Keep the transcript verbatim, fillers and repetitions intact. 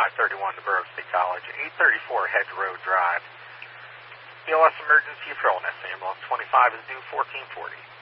five thirty-one to Borough State College, eight thirty-four Hedge Road Drive. B L S emergency for illness. Ambulance twenty-five is due fourteen forty.